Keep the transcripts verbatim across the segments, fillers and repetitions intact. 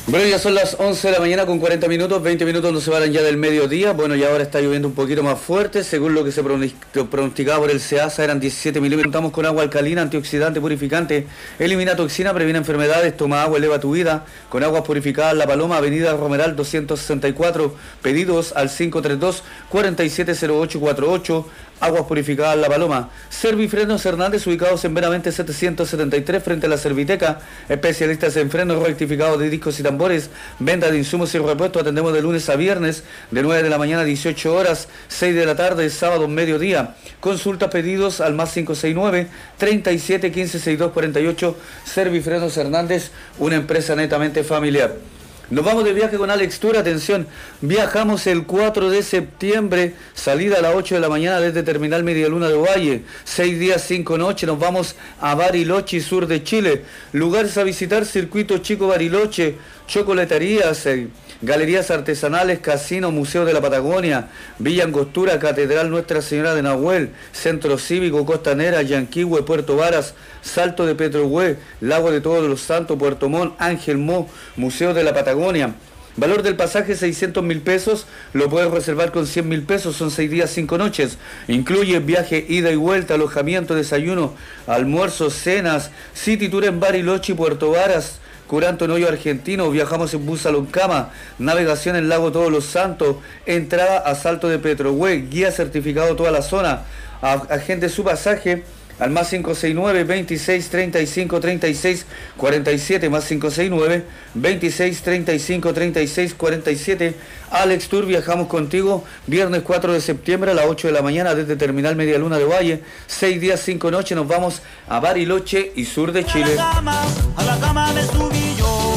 Bueno, ya son las once de la mañana con cuarenta minutos, veinte minutos nos separan ya del mediodía. Bueno, y ahora está lloviendo un poquito más fuerte, según lo que se pronosticaba por el SEASA, eran diecisiete milímetros. Contamos con agua alcalina, antioxidante, purificante, elimina toxina, previene enfermedades, toma agua, eleva tu vida. Con aguas purificadas La Paloma, Avenida Romeral doscientos sesenta y cuatro, pedidos al cinco tres dos, cuatro siete cero ocho cuatro ocho. Aguas purificadas La Paloma. Servifrenos Hernández, ubicados en Benavente setecientos setenta y tres frente a la Serviteca. Especialistas en frenos rectificados de discos y tambores. Venta de insumos y repuestos. Atendemos de lunes a viernes de nueve de la mañana a dieciocho horas, seis de la tarde, sábado mediodía. Consulta pedidos al más cinco seis nueve, treinta y siete, quince, sesenta y dos, cuarenta y ocho. Servifrenos Hernández, una empresa netamente familiar. Nos vamos de viaje con Alex Tour, atención, viajamos el cuatro de septiembre, salida a las ocho de la mañana desde Terminal Media Luna de Ovalle, seis días, cinco noches, nos vamos a Bariloche, sur de Chile, lugares a visitar, Circuito Chico Bariloche, chocolaterías, eh, galerías artesanales, casino, Museo de la Patagonia, Villa Angostura, Catedral Nuestra Señora de Nahuel, Centro Cívico, Costanera, Yanquihue, Puerto Varas, Salto de Petrohue, Lago de Todos los Santos, Puerto Montt, Ángel Mo, Museo de la Patagonia. Valor del pasaje seiscientos mil pesos, lo puedes reservar con cien mil pesos, son seis días, cinco noches. Incluye viaje, ida y vuelta, alojamiento, desayuno, almuerzos, cenas, City Tour en Bariloche y Puerto Varas, Curanto en Hoyo Argentino, viajamos en bus Saloncama, navegación en Lago Todos los Santos, entrada a Salto de Petrohue, guía certificado toda la zona, agente su pasaje al más cinco seis nueve, veintiséis, treinta y cinco, treinta y seis, cuarenta y siete, más cinco seis nueve, veintiséis, treinta y cinco, treinta y seis, cuarenta y siete. Alex Tour, viajamos contigo, viernes cuatro de septiembre a las ocho de la mañana desde Terminal Media Luna de Valle, seis días, cinco noches, nos vamos a Bariloche y sur de Chile. A la cama, a la cama me subí yo.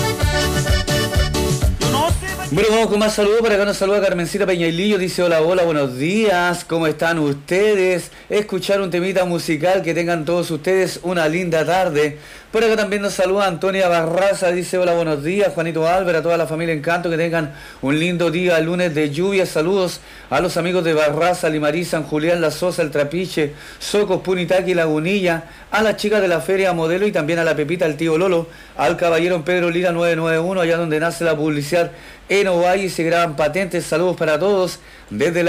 Bueno, vamos con más saludos. Para acá nos saluda Carmencita Peñailillo, dice hola, hola, buenos días, ¿cómo están ustedes? Escuchar un temita musical, que tengan todos ustedes una linda tarde. Por acá también nos saluda Antonia Barraza, dice hola, buenos días, Juanito Álvaro, a toda la familia Encanto, que tengan un lindo día, lunes de lluvia. Saludos a los amigos de Barraza, Limarí, San Julián, La Sosa, El Trapiche, Socos, Punitaqui, Lagunilla, a las chicas de la Feria Modelo y también a la Pepita, al tío Lolo, al caballero Pedro Lira nueve nueve uno, allá donde nace la publicidad en Ovalle y se graban patentes. Saludos para todos desde la